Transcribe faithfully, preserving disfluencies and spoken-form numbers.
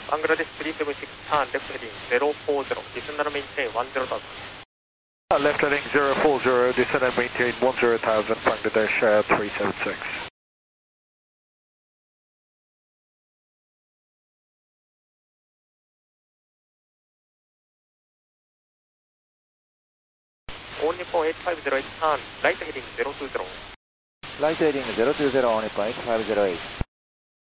Bangladesh three seven six, turn left heading zero four zero, descend and maintain one zero thousand. Uh, left heading zero four zero, descend and maintain one zero thousand, Bangladesh uh, three seven six. Only for eight five zero eight, turn right heading zero two zero. Right heading zero two zero, only for eight five zero eight.